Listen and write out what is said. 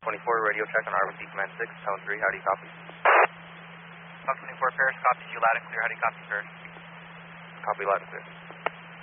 24, radio check on RBC Command 6, tone 3, how do you copy? Fox 24, Paris, copies you loud and clear, how do you copy, sir? Copy loud and clear.